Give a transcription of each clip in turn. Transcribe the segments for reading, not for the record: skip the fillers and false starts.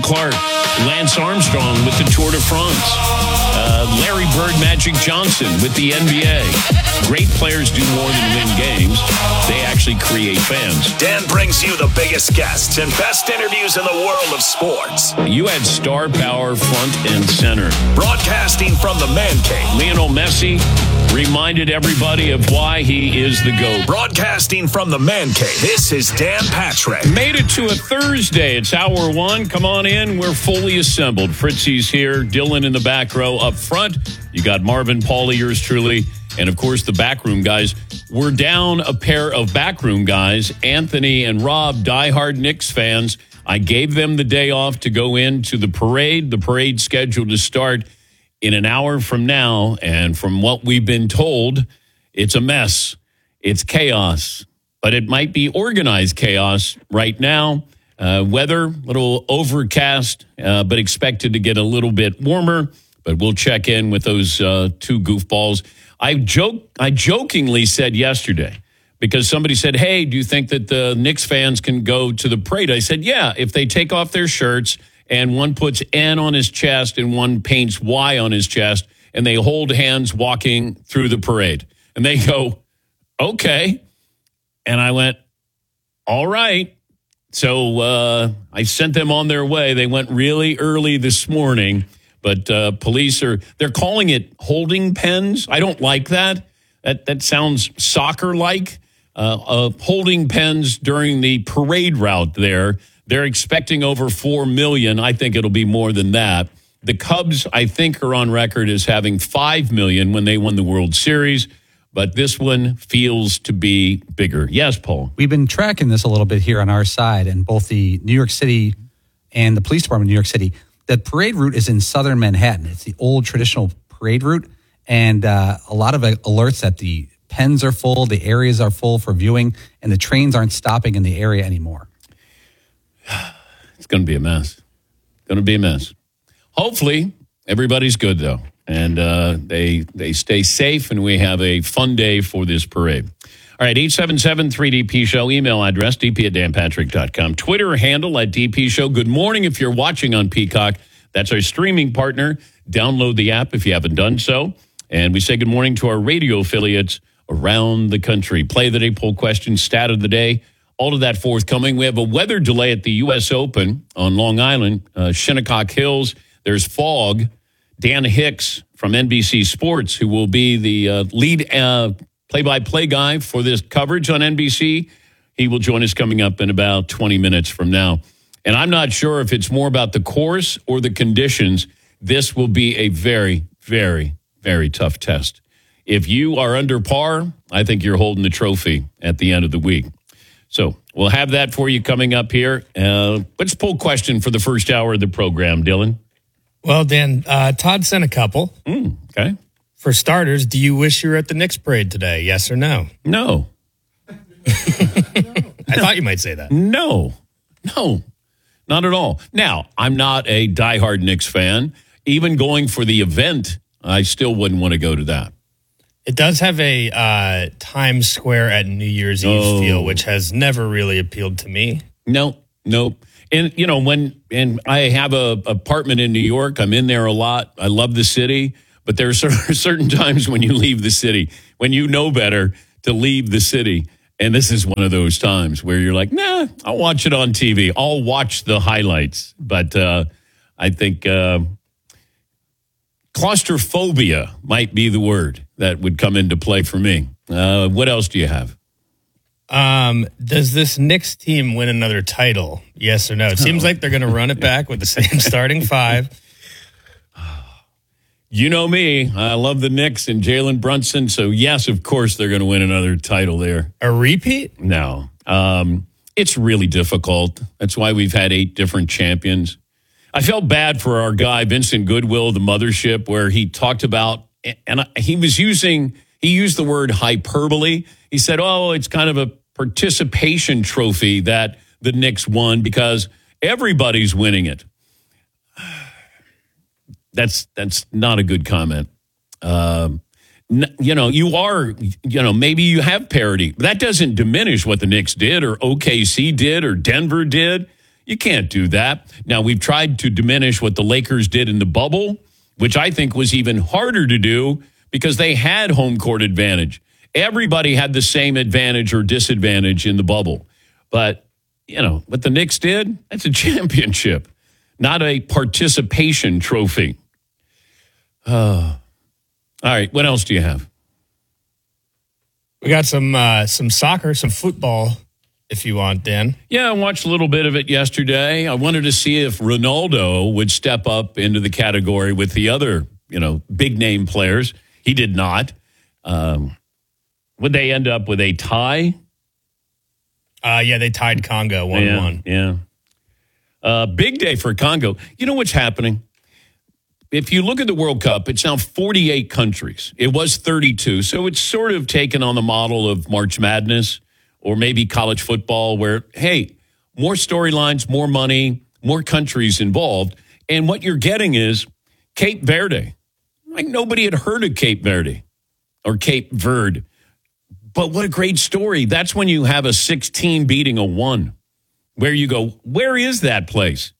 Clark, Lance Armstrong with the Tour de France, Larry Bird, Magic Johnson with the NBA. Great players do more than win games. They actually create fans. Dan brings you the biggest guests and best interviews in the world of sports. You had star power front and center. Broadcasting from the Man Cave. Lionel Messi reminded everybody of why he is the GOAT. Broadcasting from the Man Cave, this is Dan Patrick. Made it to a Thursday. It's hour one. Come on in. We're fully assembled. Fritzy's here. Dylan in the back row up front. You got Marvin, Paulie, yours truly, and, of course, the backroom guys. We're down a pair of backroom guys, Anthony and Rob, diehard Knicks fans. I gave them the day off to go into the parade. The parade's scheduled to start in an hour from now, and from what we've been told, it's a mess. It's chaos, but it might be organized chaos right now. Weather, a little overcast, but expected to get a little bit warmer, but we'll check in with those two goofballs. I jokingly said yesterday, because somebody said, hey, do you think that the Knicks fans can go to the parade? I said, yeah, if they take off their shirts and one puts N on his chest and one paints Y on his chest, and they hold hands walking through the parade. And they go, okay. And I went, all right. So I sent them on their way. They went really early this morning, but police they're calling it holding pens. I don't like that. That sounds soccer-like. Holding pens during the parade route there. They're expecting over 4 million. I think it'll be more than that. The Cubs, I think, are on record as having 5 million when they won the World Series. But this one feels to be bigger. Yes, Paul? We've been tracking this a little bit here on our side, and both the New York City and the police department of New York City. The parade route is in southern Manhattan. It's the old traditional parade route, and a lot of alerts that the pens are full, the areas are full for viewing, and the trains aren't stopping in the area anymore. It's going to be a mess. Going to be a mess. Hopefully, everybody's good, though. And they stay safe, and we have a fun day for this parade. All right, 877-3DP Show. Email address, dp@danpatrick.com. Twitter handle @DP Show. Good morning if you're watching on Peacock. That's our streaming partner. Download the app if you haven't done so. And we say good morning to our radio affiliates around the country. Play of the day, poll question, stat of the day. All of that forthcoming. We have a weather delay at the U.S. Open on Long Island, Shinnecock Hills. There's fog. Dan Hicks from NBC Sports, who will be the lead play-by-play guy for this coverage on NBC, he will join us coming up in about 20 minutes from now. And I'm not sure if it's more about the course or the conditions. This will be a very, very, very tough test. If you are under par, I think you're holding the trophy at the end of the week. So we'll have that for you coming up here. Let's pull question for the first hour of the program, Dylan. Well, Dan, Todd sent a couple. Okay. For starters, do you wish you were at the Knicks parade today? Yes or no? No. I thought you might say that. No, not at all. Now, I'm not a diehard Knicks fan. Even going for the event, I still wouldn't want to go to that. It does have a Times Square at New Year's Eve feel, which has never really appealed to me. No. And, you know, when I have an apartment in New York, I'm in there a lot. I love the city. But there are certain times when you leave the city, when you know better to leave the city. And this is one of those times where you're like, nah, I'll watch it on TV. I'll watch the highlights. But I think claustrophobia might be the word that would come into play for me. What else do you have? Does this Knicks team win another title? Yes or no? It seems like they're going to run it back with the same starting five. You know me. I love the Knicks and Jalen Brunson. So, yes, of course, they're going to win another title there. A repeat? No. It's really difficult. That's why we've had 8 different champions. I felt bad for our guy, Vincent Goodwill, the mothership, where he talked about, and he used the word hyperbole. He said, it's kind of a participation trophy that the Knicks won because everybody's winning it. That's not a good comment. Maybe you have parity. That doesn't diminish what the Knicks did or OKC did or Denver did. You can't do that. Now, we've tried to diminish what the Lakers did in the bubble, which I think was even harder to do because they had home court advantage. Everybody had the same advantage or disadvantage in the bubble. But, what the Knicks did, that's a championship, not a participation trophy. All right, what else do you have? We got some soccer, some football, if you want, Dan. Yeah, I watched a little bit of it yesterday. I wanted to see if Ronaldo would step up into the category with the other, big name players. He did not. Would they end up with a tie? Yeah, they tied Congo 1-1. Yeah. Big day for Congo. You know what's happening? If you look at the World Cup, it's now 48 countries. It was 32, so it's sort of taken on the model of March Madness or maybe college football where, hey, more storylines, more money, more countries involved. And what you're getting is Cape Verde. Like nobody had heard of Cape Verde or Cape Verde. But what a great story. That's when you have a 16 beating a 1 where you go, where is that place?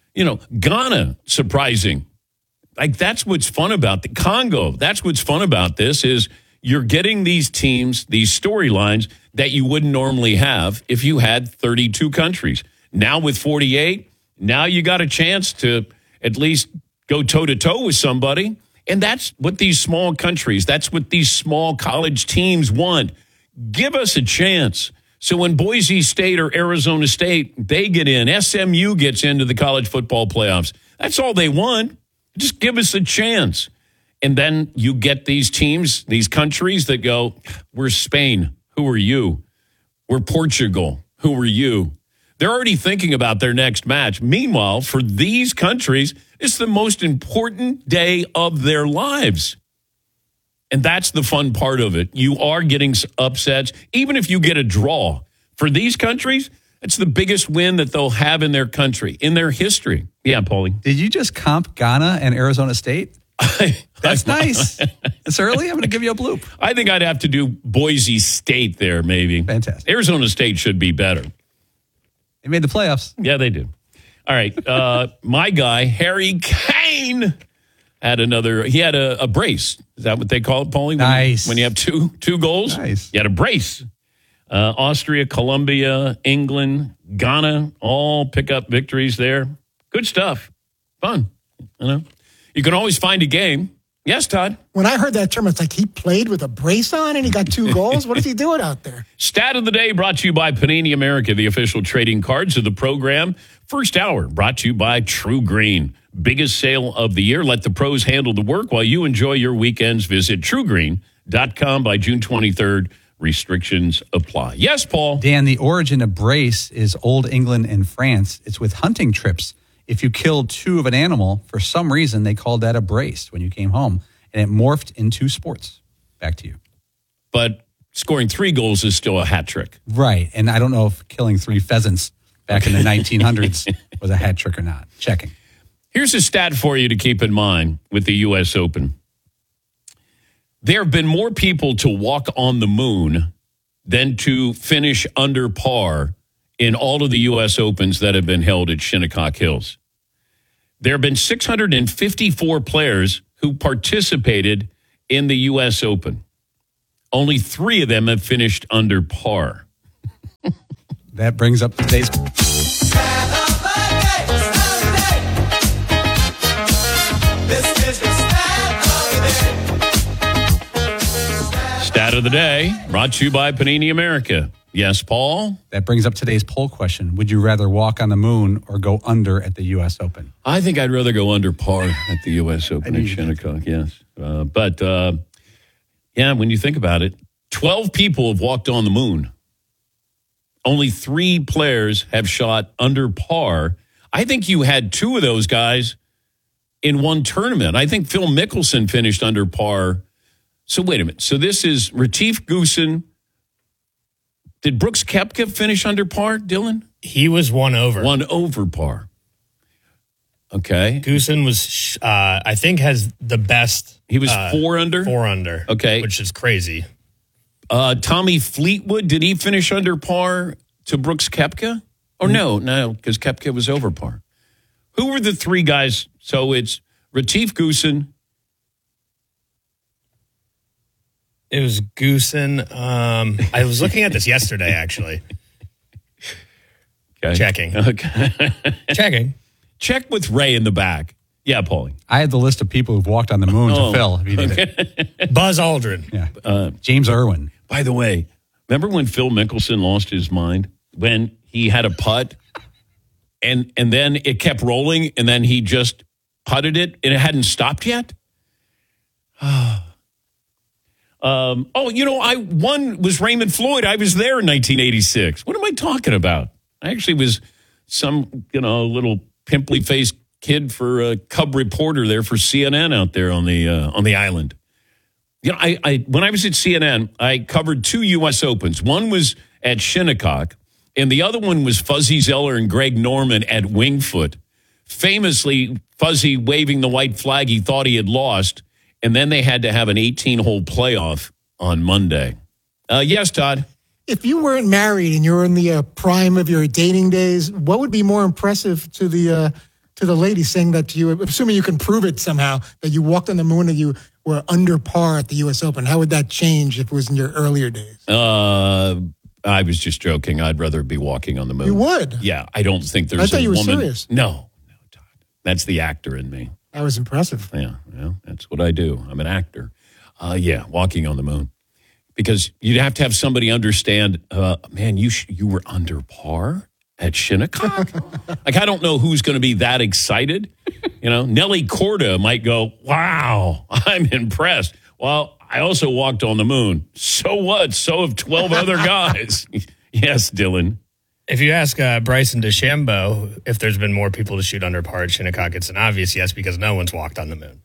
Ghana, surprising. Like, that's what's fun about the Congo. That's what's fun about this is you're getting these teams, these storylines that you wouldn't normally have if you had 32 countries. Now with 48, now you got a chance to at least go toe-to-toe with somebody. And that's what these small countries, that's what these small college teams want. Give us a chance. So when Boise State or Arizona State, they get in, SMU gets into the college football playoffs. That's all they want. Just give us a chance. And then you get these teams, these countries that go, we're Spain. Who are you? We're Portugal. Who are you? They're already thinking about their next match. Meanwhile, for these countries, it's the most important day of their lives. And that's the fun part of it. You are getting upsets, even if you get a draw. For these countries, it's the biggest win that they'll have in their country, in their history. Yeah, Paulie. Did you just comp Ghana and Arizona State? That's nice. It's early. I'm going to give you a bloop. I think I'd have to do Boise State there, maybe. Fantastic. Arizona State should be better. They made the playoffs. Yeah, they do. All right. My guy, Harry Kane, had a brace. Is that what they call it, Paulie? Nice. When you have two goals? Nice. You had a brace. Austria, Colombia, England, Ghana, all pick up victories there. Good stuff. Fun. You can always find a game. Yes, Todd? When I heard that term, it's like he played with a brace on and he got 2 goals. What is he doing out there? Stat of the day brought to you by Panini America, the official trading cards of the program. First hour brought to you by True Green. Biggest sale of the year. Let the pros handle the work while you enjoy your weekends. Visit truegreen.com by June 23rd. Restrictions apply. Yes, Paul? Dan, the origin of brace is Old England and France. It's with hunting trips. If you killed 2 of an animal, for some reason, they called that a brace when you came home, and it morphed into sports. Back to you. But scoring 3 goals is still a hat trick. Right, and I don't know if killing 3 pheasants back in the 1900s was a hat trick or not. Checking. Here's a stat for you to keep in mind with the U.S. Open. There have been more people to walk on the moon than to finish under par in all of the U.S. Opens that have been held at Shinnecock Hills. There have been 654 players who participated in the U.S. Open. Only 3 of them have finished under par. That brings up today's... Stat of the day, brought to you by Panini America. Yes, Paul? That brings up today's poll question. Would you rather walk on the moon or go under at the U.S. Open? I think I'd rather go under par at the U.S. Open at Shinnecock, yes. But when you think about it, 12 people have walked on the moon. Only 3 players have shot under par. I think you had 2 of those guys in one tournament. I think Phil Mickelson finished under par. So wait a minute. So this is Retief Goosen. Did Brooks Koepka finish under par, Dylan? He was 1 over. 1 over par. Okay. Goosen was, I think, has the best. He was 4 under? 4 under. Okay. Which is crazy. Tommy Fleetwood, did he finish under par to Brooks Koepka? Oh, no, because Koepka was over par. Who were the three guys? So it's Retief Goosen. It was Goosen. I was looking at this yesterday, actually. Okay. Checking. Okay. Checking. Check with Ray in the back. Yeah, Paulie. I had the list of people who've walked on the moon to Phil. If you need it. Buzz Aldrin. Yeah. James Irwin. By the way, remember when Phil Mickelson lost his mind? When he had a putt and then it kept rolling and then he just putted it and it hadn't stopped yet? One was Raymond Floyd. I was there in 1986. What am I talking about? I actually was some, little pimply-faced kid for a Cub reporter there for CNN out there on the island. I when I was at CNN, I covered 2 U.S. Opens. One was at Shinnecock, and the other one was Fuzzy Zeller and Greg Norman at Wingfoot. Famously, Fuzzy waving the white flag he thought he had lost, and then they had to have an 18-hole playoff on Monday. Yes, Todd? If you weren't married and you were in the prime of your dating days, what would be more impressive to the lady saying that to you, assuming you can prove it somehow, that you walked on the moon and you were under par at the U.S. Open? How would that change if it was in your earlier days? I was just joking. I'd rather be walking on the moon. You would? Yeah, I don't think there's I thought a you were woman. serious. No, Todd. That's the actor in me. That was impressive. Yeah, that's what I do. I'm an actor. Walking on the moon. Because you'd have to have somebody understand, man, you were under par at Shinnecock? Like, I don't know who's going to be that excited. Nelly Corda might go, wow, I'm impressed. Well, I also walked on the moon. So what? So have 12 other guys. Yes, Dylan. If you ask Bryson DeChambeau if there's been more people to shoot under par at Shinnecock, it's an obvious yes because no one's walked on the moon.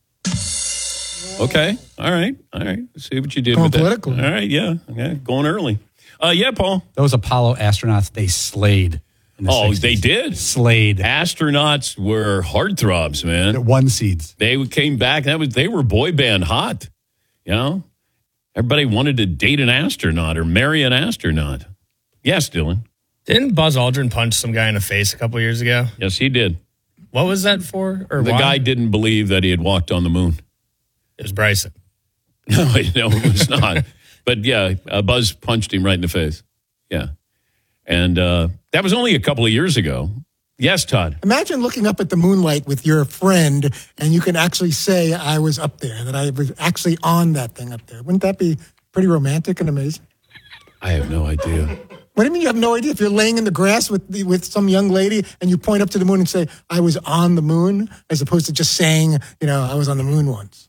Okay. All right. Let's see what you did Going with political. that. All right. Yeah. Going early. Yeah, Paul. Those Apollo astronauts, they slayed. In the 60s. They did. Slayed. Astronauts were heartthrobs, man. One seeds. They came back. They were boy band hot. Everybody wanted to date an astronaut or marry an astronaut. Yes, Dylan. Didn't Buzz Aldrin punch some guy in the face a couple years ago? Yes, he did. What was that for? Or The why? guy didn't believe that he had walked on the moon. It was Bryson. No, it was not. But yeah, Buzz punched him right in the face. Yeah. And that was only a couple of years ago. Yes, Todd. Imagine looking up at the moonlight with your friend and you can actually say, I was up there, that I was actually on that thing up there. Wouldn't that be pretty romantic and amazing? I have no idea. What do you mean you have no idea? If you're laying in the grass with some young lady and you point up to the moon and say, I was on the moon, as opposed to just saying, I was on the moon once.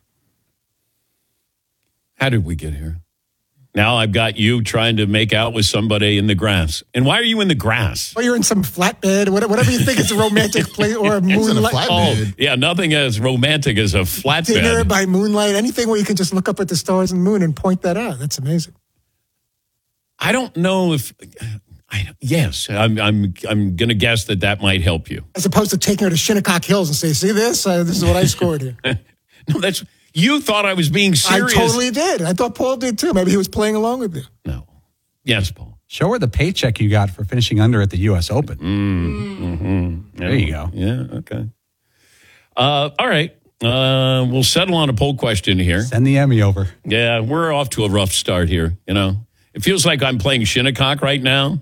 How did we get here? Now I've got you trying to make out with somebody in the grass. And why are you in the grass? Or you're in some flatbed, whatever you think is a romantic place, or a moonlight. Oh, yeah, nothing as romantic as a Dinner flatbed. by moonlight, anything where you can just look up at the stars and moon and point that out. That's amazing. I don't know if... Yes, I'm going to guess that might help you. As opposed to taking her to Shinnecock Hills and say, see this? This is what I scored here. No, that's... You thought I was being serious. I totally did. I thought Paul did too. Maybe he was playing along with you. No. Yes, Paul. Show her the paycheck you got for finishing under at the U.S. Open. There you go. Yeah, okay. All right. We'll settle on a poll question here. Send the Emmy over. Yeah, we're off to a rough start here, It feels like I'm playing Shinnecock right now.